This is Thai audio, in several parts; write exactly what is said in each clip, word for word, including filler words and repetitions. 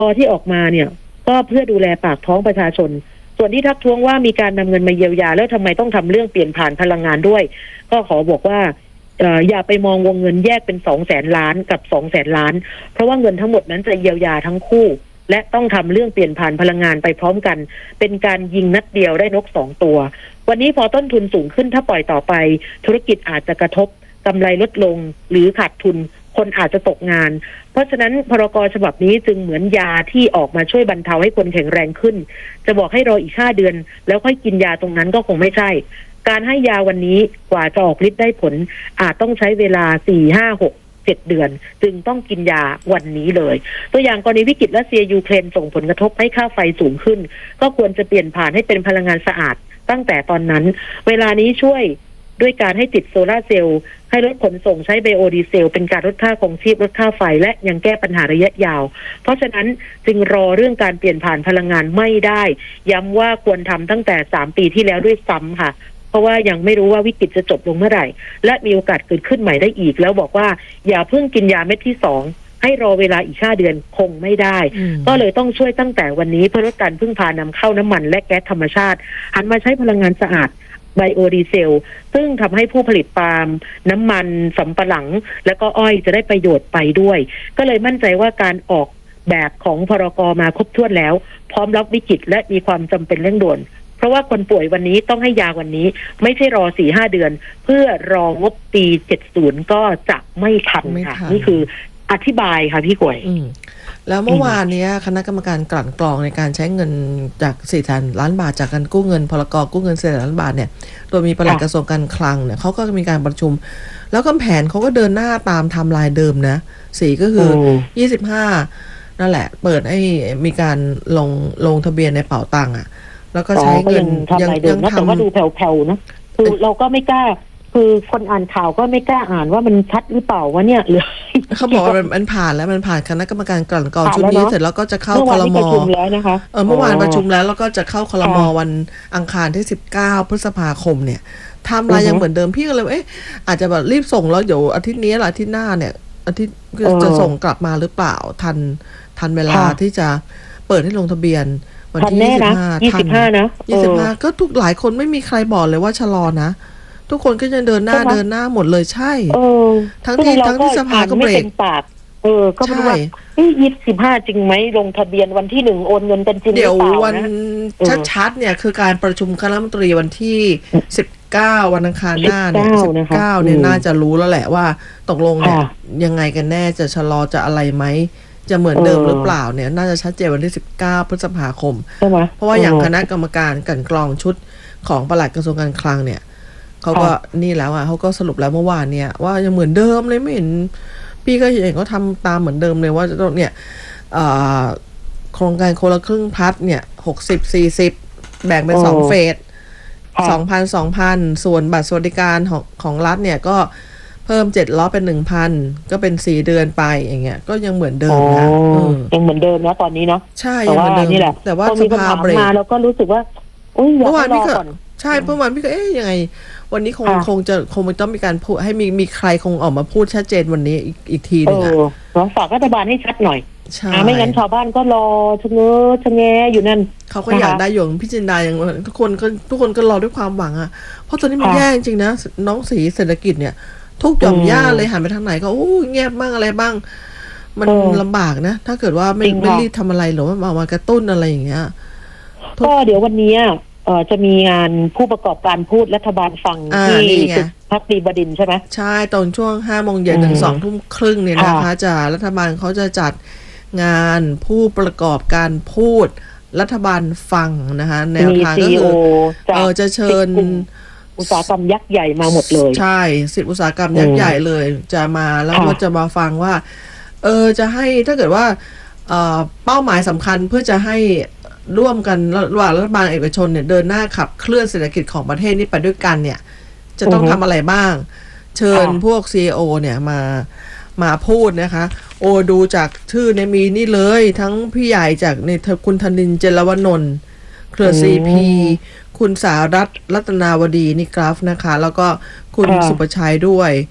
พอที่ออกมาเนี่ยก็เพื่อดูแลปากท้องประชาชนส่วนที่ทักท้วงว่ามีการนำเงินมาเยียวยาแล้วทำไมต้องทำเรื่องเปลี่ยนผ่านพลังงานด้วยก็ขอบอกว่าเอ่ออย่าไปมองวงเงินแยกเป็นสองแสนล้านกับสองแสนล้านเพราะว่าเงินทั้งหมดนั้นจะเยียวยาทั้งคู่และต้องทำเรื่องเปลี่ยนผ่านพลังงานไปพร้อมกันเป็นการยิงนัดเดียวได้นกสองตัววันนี้พอต้นทุนสูงขึ้นถ้าปล่อยต่อไปธุรกิจอาจจะกระทบกำไรลดลงหรือขาดทุนคนอาจจะตกงานเพราะฉะนั้นพรก.ฉบับนี้จึงเหมือนยาที่ออกมาช่วยบรรเทาให้คนแข็งแรงขึ้นจะบอกให้รออีกห้าเดือนแล้วค่อยกินยาตรงนั้นก็คงไม่ใช่การให้ยาวันนี้กว่าจะออกฤทธิ์ได้ผลอาจต้องใช้เวลาสี่ ห้า หก เจ็ดเดือนจึงต้องกินยาวันนี้เลยตัวอย่างกรณีวิกฤตรัสเซียยูเครนส่งผลกระทบให้ค่าไฟสูงขึ้นก็ควรจะเปลี่ยนผ่านให้เป็นพลังงานสะอาดตั้งแต่ตอนนั้นเวลานี้ช่วยด้วยการให้ติดโซลาร์เซลล์ให้รถขนส่งใช้ไบโอดีเซลเป็นการลดค่าครองชีพลดค่าไฟและยังแก้ปัญหาระยะยาวเพราะฉะนั้นจึงรอเรื่องการเปลี่ยนผ่านพลังงานไม่ได้ย้ำว่าควรทำตั้งแต่สามปีที่แล้วด้วยซ้ำค่ะเพราะว่ายังไม่รู้ว่าวิกฤตจะจบลงเมื่อไหร่และมีโอกาสเกิดขึ้นใหม่ได้อีกแล้วบอกว่าอย่าเพิ่งกินยาเม็ดที่สองให้รอเวลาอีกห้าเดือนคงไม่ได้ก็เลยต้องช่วยตั้งแต่วันนี้เพื่อลดการพึ่งพานำเข้าน้ำมันและแก๊สธรรมชาติหันมาใช้พลังงานสะอาดไบโอดีเซลซึ่งทำให้ผู้ผลิตปาล์มน้ำมันสำปะหลังและก็อ้อยจะได้ประโยชน์ไปด้วยก็เลยมั่นใจว่าการออกแบบของพรก.มาครบถ้วนแล้วพร้อมรับวิกฤตและมีความจำเป็นเร่งด่วนเพราะว่าคนป่วยวันนี้ต้องให้ยาวันนี้ไม่ใช่รอ สี่ห้า เดือนเพื่อรองบปีเจ็ดสิบก็จะไม่ทันค่ะนี่คืออธิบายค่ะพี่กวยแล้วเมื่อวานนี้คณะกรรมการกลั่นกรองในการใช้เงินจากสี่แสนล้านบาทจากการกู้เงินพลก.กู้เงินสี่แสนล้านบาทเนี่ยโดยมีปลัดกระทรวงการคลังเนี่ยเขาก็มีการประชุมแล้วก็แผนเขาก็เดินหน้าตามไทม์ไลน์เดิมนะสี่ก็คือยี่สิบห้านั่นแหละเปิดให้มีการลงลงทะเบียนในเป๋าตังค์อ่ะแล้วก็ใช้เงินยังยังทำแต่ว่าดูแผ่วๆนะคือเราก็ไม่กล้าคือคนอ่านข่าวก็ไม่กล้าอ่านว่ามันชัดหรือเปล่าวะเนี่ยหรือเขาบอกว่ามันผ่านแล้วมันผ่านคณะกรรมการกลั่นกรองชุดนี้เสร็จแล้วก็จะเข้าครม.เออเมื่อวานประชุมแล้วแล้วก็จะเข้าครม.วันอังคารที่สิบเก้าพฤษภาคมเนี่ยไทม์ไลน์ยังเหมือนเดิมพี่ก็เลยเอ๊ะอาจจะแบบรีบส่งแล้วเดี๋ยวอาทิตย์นี้หรืออาทิตย์หน้าเนี่ยอาทิตย์จะส่งกลับมาหรือเปล่าทันทันเวลาที่จะเปิดให้ลงทะเบียนวันที่ยี่สิบห้ายี่สิบห้านะยี่สิบห้าก็ทุกหลายคนไม่มีใครบอกเลยว่าชะลอนะทุกคนก็จะเดินหน้าเดินหน้าหมดเลยใช่ทั้งที่ทั้งที่สภาก็เบรกเออก็ไม่รู้ว่ายี่สิบห้าจริงไหมลงทะเบียนวันที่หนึ่งโอนเงินกันจริงหรือเปล่านะเดี๋ยววันชัดๆเนี่ยคือการประชุมคณะรัฐมนตรีวันที่สิบเก้าวันอังคารหน้าเนี่ยสิบเก้าเนี่ยน่าจะรู้แล้วแหละว่าตกลงเนี่ยยังไงกันแน่จะชะลอจะอะไรไหมจะเหมือนเดิมหรือเปล่าเนี่ยน่าจะชัดเจนวันที่สิบเก้าพฤษภาคมเพราะว่าอย่างคณะกรรมการกลั่นกรองชุดของปลัดกระทรวงการคลังเนี่ยเขาก็นี่แล้วอ่ะเขาก็สรุปแล้วเมื่อวานเนี่ยว่ายังเหมือนเดิมเลยไม่เห็นพี่ก็เห็นเขาทำตามเหมือนเดิมเลยว่าจะต้องเนี่ยโครงการคนละครึ่งพัดเนี่ยหกสิบสี่สิบแบ่งเป็นสองเฟสสองพันสองพันส่วนบัตรสวัสดิการของของรัฐเนี่ยก็เพิ่มเจ็ดร้อยเป็นหนึ่งพันก็เป็นสี่เดือนไปอย่างเงี้ยก็ยังเหมือนเดิมนะยังเหมือนเดิมนะตอนนี้เนาะใช่ยังเหมือนเดิมนี่แหละแต่ว่าสภาเบรกมาแล้วก็รู้สึกว่าเมื่อวานพี่ก็ใช่เมื่อวานพี่ก็เอ๊ยยังไงวันนี้คงคงจะคงต้องมีการพูดให้มีมีใครคงออกมาพูดชัดเจนวันนี้อีกอีกทีนึงอ่ะลองฝากรัฐบาลให้ชัดหน่อยไม่งั้นชาวบ้านก็รอชะเง้อชะแงอยู่นั่นเขาก็อยากได้อยู่พี่จินดาอย่างทุกคนก็ทุกคนก็รอด้วยความหวังอ่ะเพราะตอนนี้มันแย่จริงๆนะน้องสีเศรษฐกิจเนี่ยทุกหย่อมย่าเลยหันไปทางไหนก็โอ้เงียบบ้างอะไรบ้างมันลำบากนะถ้าเกิดว่าไม่ไม่รีบทำอะไรหรือว่าเอามากระตุ้นอะไรอย่างเงี้ยก็เดี๋ยววันนี้เอ่อจะมีงานผู้ประกอบการพูดรัฐบาลฟังที่พักดีบดินใช่ไหมใช่ตอนช่วงห้าโมงเย็นถึงสองทุ่มครึ่งเนี่ยนะคะจะรัฐบาลเขาจะจัดงานผู้ประกอบการพูดรัฐบาลฟังนะคะแนวทางก็คือเออจะเชิญอุตสาหกรรมยักษ์ใหญ่มาหมดเลยใช่สิบอุตสาหกรรมยักษ์ใหญ่เลยจะมาแล้วก็จะมาฟังว่าเออจะให้ถ้าเกิดว่าเอ่อเป้าหมายสำคัญเพื่อจะให้ร่วมกันระหว่างรัฐบาลเอกชนเนี่ยเดินหน้าขับเคลื่อนเศรษฐกิจของประเทศนี้ไปด้วยกันเนี่ยจะต้องทำอะไรบ้างเชิญพวก ซี อี โอ เนี่ยมามาพูดนะคะโอดูจากชื่อเนี่ยมีนี่เลยทั้งพี่ใหญ่จากในคุณธนินทร์เจรวนนท์เครือ ซี พี คุณสารัตน์รัตนาวดีนี่กราฟนะคะแล้วก็คุณสุประชัยด้วย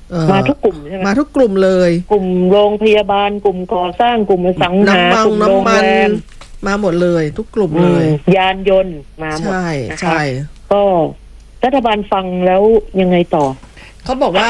มาทุกกลุ่มใช่ไหมมาทุกกลุ่มเลยกลุ่มโรงพยาบาลกลุ่มก่อสร้างกลุ่มอสังหากลุ่มโรงแรมมาหมดเลยทุกกลุ่มเลยยานยนต์มาหมดใช่ใช่ก็รัฐบาลฟังแล้วยังไงต่อเขาบอกว่า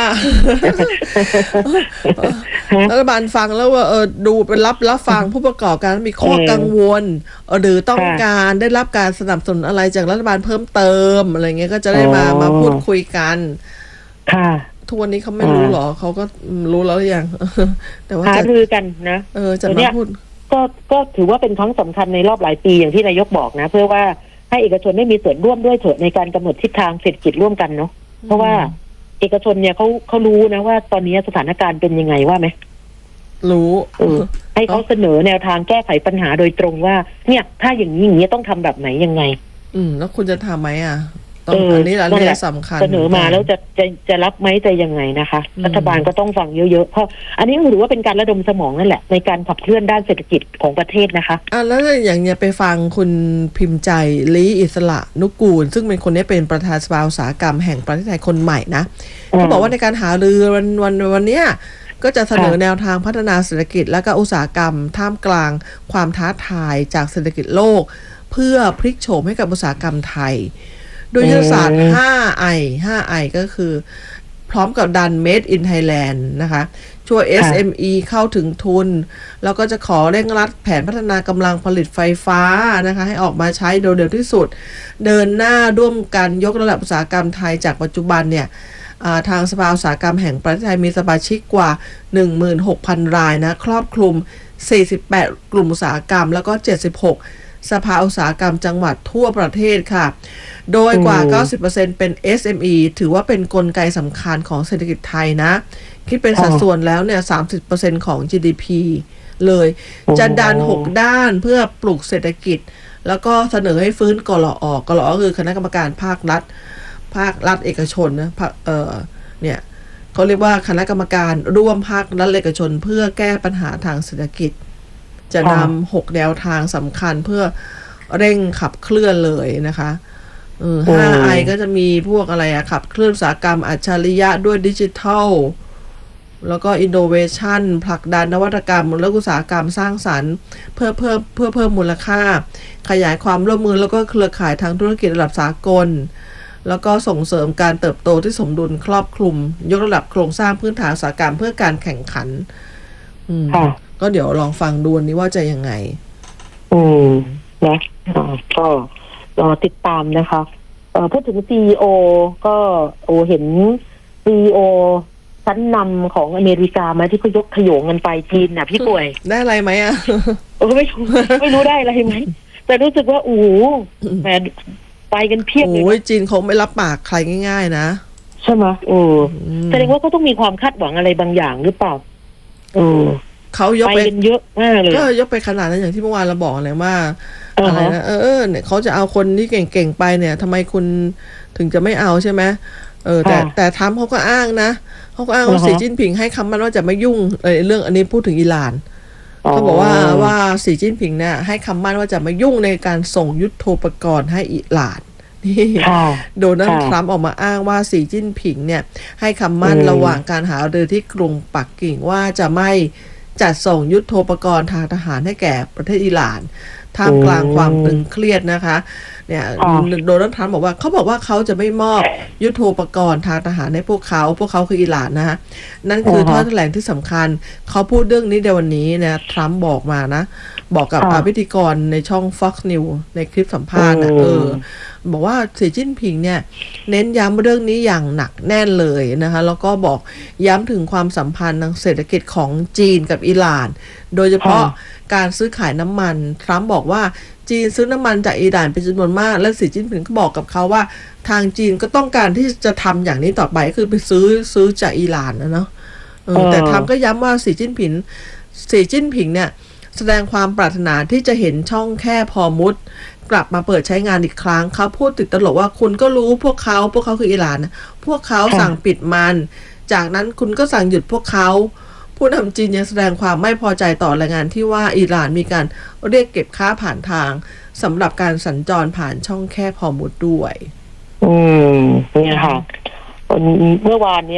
รัฐบาลฟังแล้วว่าเออดูเป็นรับรับฟังผู้ประกอบการมีข้อกังวลหรือต้องการได้รับการสนับสนุนอะไรจากรัฐบาลเพิ่มเติมอะไรเงี้ยก็จะได้มามาพูดคุยกันค่ะทุกวันนี้เขาไม่รู้หรอเขาก็รู้แล้วหรือยังแต่ว่าหารือกันนะเออจะมาพูดก็ก็ถือว่าเป็นครั้งสำคัญในรอบหลายปีอย่างที่นายกบอกนะเพื่อว่าให้เอกชนได้มีส่วนร่วมด้วยเถอะในการกำหนดทิศทางเศรษฐกิจร่วมกันเนาะเพราะว่าเอกชนเนี่ยเขาเขารู้นะว่าตอนนี้สถานการณ์เป็นยังไงว่าไหมรู้เออให้เขาเสนอแนวทางแก้ไขปัญหาโดยตรงว่าเนี่ยถ้าอย่างนี้อย่างนี้ต้องทำแบบไหนยังไงอืมแล้วคุณจะทำไหมอ่ะตรงอันนี้แหละเรื่องสำคัญเสนอมาแล้วจะจะจะรับไหมจะยังไงนะคะรัฐบาลก็ต้องฟังเยอะๆเพราะอันนี้ถือว่าเป็นการระดมสมองนั่นแหละในการขับเคลื่อนด้านเศรษฐกิจของประเทศนะคะอ่ะแล้วอย่างเนี้ยไปฟังคุณพิมพ์ใจลีอิสระนุกูลซึ่งเป็นคนนี้เป็นประธานสภาอุตสาหกรรมแห่งประเทศไทยคนใหม่นะเขาบอกว่าในการหารือวันวันวันเนี้ยก็จะเสนอแนวทางพัฒนาเศรษฐกิจและก็อุตสาหกรรมท่ามกลางความท้าทายจากเศรษฐกิจโลกเพื่อพลิกโฉมให้กับอุตสาหกรรมไทยโดยยุทธศาสตร์ ห้า ไอ ห้า ไอ ก็คือพร้อมกับดัน Made in Thailand นะคะช่วย เอส เอ็ม อี เข้าถึงทุนแล้วก็จะขอเร่งรัดแผนพัฒนากำลังผลิตไฟฟ้านะคะให้ออกมาใช้โดยเร็วที่สุดเดินหน้าร่วมกันยกระดับอุตสาหกรรมไทยจากปัจจุบันเนี่ยทางสภาอุตสาหกรรมแห่งประเทศไทยมีสมาชิกกว่า หนึ่งหมื่นหกพัน รายนะครอบคลุมสี่สิบแปดกลุ่มอุตสาหกรรมแล้วก็เจ็ดสิบหกสภาอุตสาหกรรมจังหวัดทั่วประเทศค่ะโดยกว่า เก้าสิบเปอร์เซ็นต์ เป็น เอส เอ็ม อี ถือว่าเป็นกลไกสำคัญของเศรษฐกิจไทยนะคิดเป็นสัดส่วนแล้วเนี่ย สามสิบเปอร์เซ็นต์ ของ จี ดี พี เลยจะดันหกด้านเพื่อปลุกเศรษฐกิจแล้วก็เสนอให้ฟื้นกลอ.กลอ.คือคณะกรรมการภาครัฐภาครัฐเอกชนนะเออเนี่ยเขาเรียกว่าคณะกรรมการร่วมภาครัฐเอกชนเพื่อแก้ปัญหาทางเศรษฐกิจจะนำหกแนวทางสำคัญเพื่อเร่งขับเคลื่อนเลยนะคะเออ ห้า ไอ ก็จะมีพวกอะไรอะขับเคลื่อนอุตสาหกรรมอัจฉริยะด้วยดิจิทัลแล้วก็อินโนเวชันผลักดันนวัตกรรมและอุตสาหกรรมสร้างสรรค์เพื่อเพิ่มเพื่อเพิ่มมูลค่าขยายความร่วมมือแล้วก็เครือข่ายทางธุรกิจระดับสากลแล้วก็ส่งเสริมการเติบโตที่สมดุลครอบคลุมยกระดับโครงสร้างพื้นฐานอุตสาหกรรมเพื่อการแข่งขันอืมก็เดี๋ยวลองฟังดูนี้ว่าจะยังไงอืมนะก็รอติดตามนะคะเอ่อพูดถึง ซี อี โอ ก็โอเห็น ซี อี โอ ชั้นนำของอเมริกามาที่เขายกขโยงกันไปจีนน่ะพี่ป่วยได้อะไรไหมอ่ะโอ้ไม่ไม่รู้ได้อะไรไหมแต่รู้สึกว่าโอ้โหแหมไปกันเพียบเลยโอ้ยจีนคงไม่รับปากใครง่ายๆนะใช่ไหมโอ้แสดงว่าเขาต้องมีความคาดหวังอะไรบางอย่างหรือเปล่าเออเขายกไปกันเยอะมากเลยก็ยกไปขนาดนั้นอย่างที่เมื่อวานเราบอกเลยว่าอะไรนะเออเออเนี่ยเขาจะเอาคนที่เก่งๆไปเนี่ยทำไมคุณถึงจะไม่เอาใช่ไหมเออแต่แต่ทรัมป์เขาก็อ้างนะเขาก็อ้างว่าสีจิ้นผิงให้คำมั่นว่าจะไม่ยุ่งเรื่องอันนี้พูดถึงอิหร่านเขาบอกว่าว่าสีจิ้นผิงเนี่ยให้คำมั่นว่าจะไม่ยุ่งในการส่งยุทโธปกรณ์ให้อิหร่านนี่โดนัลด์ทรัมป์ออกมาอ้างว่าสีจิ้นผิงเนี่ยให้คำมั่นระหว่างการหารือที่กรุงปักกิ่งว่าจะไม่จัดส่งยุทโธปกรณ์ทางทหารให้แก่ประเทศอิหร่านท่ามกลางความตึงเครียดนะคะเนี่ยโดนัลด์ทรัมป์บอกว่าเขาบอกว่าเขาจะไม่มอบยุทโธปกรณ์ทางทหารให้พวกเขาพวกเขาคืออิหร่านนะฮะนั่นคือถ้อยแถลงที่สำคัญเขาพูดเรื่องนี้ในวันนี้นะทรัมป์บอกมานะบอกกับพิธีกรในช่อง Fox News ในคลิปสัมภาษณ์นะเออบอกว่าสีจิ้นผิงเนี่ยเน้นย้ำเรื่องนี้อย่างหนักแน่นเลยนะคะแล้วก็บอกย้ำถึงความสัมพันธ์ทางเศรษฐกิจของจีนกับอิหร่านโดยเฉพาะการซื้อขายน้ำมันทรัมป์บอกว่าจีนซื้อน้ำมันจากอิหร่านเป็นจำนวนมากและสีจิ้นผิงก็บอกกับเขาว่าทางจีนก็ต้องการที่จะทำอย่างนี้ต่อไปคือไปซื้อซื้อจากอิหร่านนะเนาะแต่ทรัมป์ก็ย้ำว่าสีจิ้นผิงสีจิ้นผิงเนี่ยแสดงความปรารถนาที่จะเห็นช่องแคบฮอร์มุซกลับมาเปิดใช้งานอีกครั้งเขาพูดติดตลกว่าคุณก็รู้พวกเขาพวกเขาคืออิหร่านนะพวกเขาสั่งปิดมันจากนั้นคุณก็สั่งหยุดพวกเขาผู้นำจีนยังแสดงความไม่พอใจต่อรายงานที่ว่าอิหร่านมีการเรียกเก็บค่าผ่านทางสำหรับการสัญจรผ่านช่องแคบฮอร์มุซด้วยอืมเนี่ยค่ะเมื่อวานเนี่ย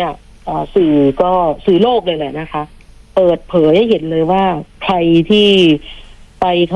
เอ่อสื่อก็สื่อโลกเลยแหละนะคะ เปิดเผยให้เห็นเลยว่าใครที่ไปข